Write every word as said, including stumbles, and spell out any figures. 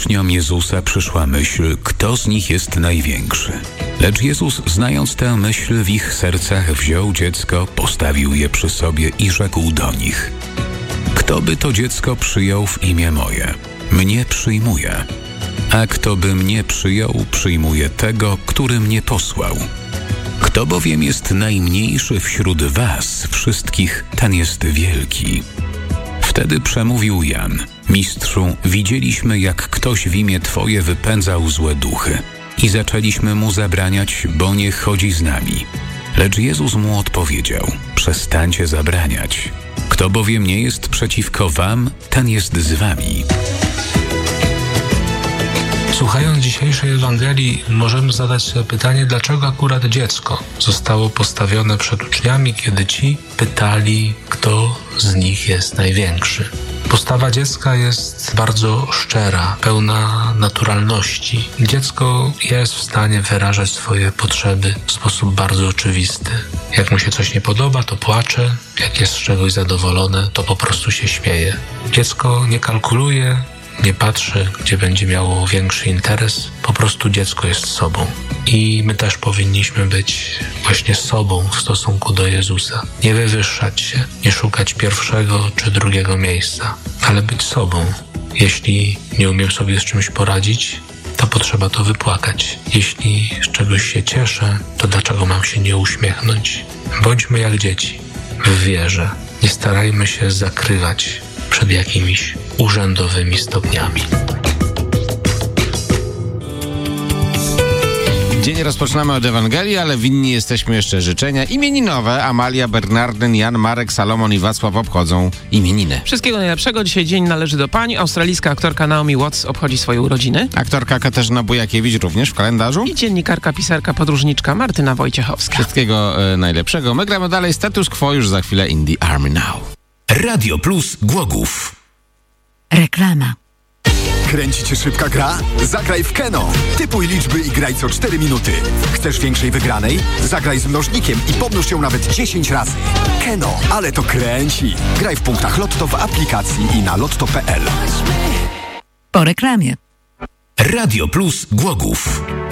uczniom Jezusa przyszła myśl, kto z nich jest największy. Lecz Jezus, znając tę myśl w ich sercach, wziął dziecko, postawił je przy sobie i rzekł do nich: Kto by to dziecko przyjął w imię moje? Mnie przyjmuje. A kto by mnie przyjął, przyjmuje tego, który mnie posłał. Kto bowiem jest najmniejszy wśród was wszystkich, ten jest wielki. Wtedy przemówił Jan: Mistrzu, widzieliśmy, jak ktoś w imię Twoje wypędzał złe duchy i zaczęliśmy mu zabraniać, bo nie chodzi z nami. Lecz Jezus mu odpowiedział: Przestańcie zabraniać. Kto bowiem nie jest przeciwko wam, ten jest z wami. Słuchając dzisiejszej Ewangelii, możemy zadać sobie pytanie, dlaczego akurat dziecko zostało postawione przed uczniami, kiedy ci pytali, kto z nich jest największy. Postawa dziecka jest bardzo szczera, pełna naturalności. Dziecko jest w stanie wyrażać swoje potrzeby w sposób bardzo oczywisty. Jak mu się coś nie podoba, to płacze, jak jest z czegoś zadowolone, to po prostu się śmieje. Dziecko nie kalkuluje, nie patrzy, gdzie będzie miało większy interes. Po prostu dziecko jest sobą. I my też powinniśmy być właśnie sobą w stosunku do Jezusa. Nie wywyższać się, nie szukać pierwszego czy drugiego miejsca, ale być sobą. Jeśli nie umiem sobie z czymś poradzić, to potrzeba to wypłakać. Jeśli z czegoś się cieszę, to dlaczego mam się nie uśmiechnąć? Bądźmy jak dzieci, w wierze. Nie starajmy się zakrywać przed jakimiś urzędowymi stopniami. Dzień rozpoczynamy od Ewangelii, ale winni jesteśmy jeszcze życzenia imieninowe. Amalia, Bernardyn, Jan, Marek, Salomon i Wacław obchodzą imieniny. Wszystkiego najlepszego. Dzisiaj dzień należy do pań. Australijska aktorka Naomi Watts obchodzi swoje urodziny. Aktorka Katarzyna Bujakiewicz również w kalendarzu. I dziennikarka, pisarka, podróżniczka Martyna Wojciechowska. Wszystkiego e, najlepszego. My gramy dalej Status Quo, już za chwilę In the Army Now. Radio Plus Głogów. Reklama. Kręci cię szybka gra? Zagraj w Keno. Typuj liczby i graj co cztery minuty. Chcesz większej wygranej? Zagraj z mnożnikiem i pomnóż ją nawet dziesięć razy. Keno, ale to kręci. Graj w punktach Lotto w aplikacji i na lotto kropka p l. Po reklamie. Radio Plus Głogów.